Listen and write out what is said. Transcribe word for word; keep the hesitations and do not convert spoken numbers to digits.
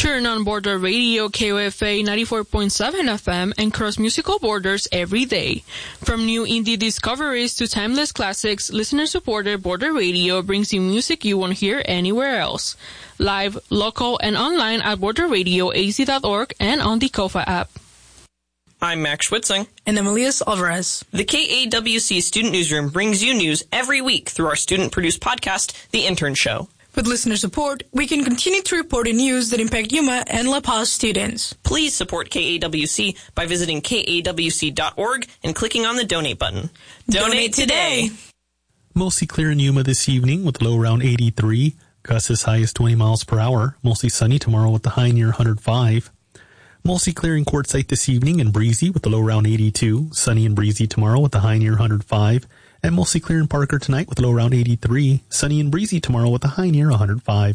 Turn on Border Radio K O F A ninety-four point seven F M and cross musical borders every day. From new indie discoveries to timeless classics, listener-supported Border Radio brings you music you won't hear anywhere else. Live, local, and online at border radio a z dot org and on the Kofa app. I'm Max Schwitzing. And Emilius Alvarez. The K A W C Student Newsroom brings you news every week through our student-produced podcast, The Intern Show. With listener support, we can continue to report the news that impact Yuma and La Paz students. Please support K A W C by visiting K A W C dot org and clicking on the donate button. Donate, donate today! Mostly clear in Yuma this evening with a low around eighty-three. Gusts as high as twenty miles per hour. Mostly sunny tomorrow with the high near one hundred five. Mostly clear in Quartzsite this evening and breezy with a low around eighty-two. Sunny and breezy tomorrow with the high near one hundred five. And mostly clear in Parker tonight with a low around eighty-three. Sunny and breezy tomorrow with a high near one hundred five.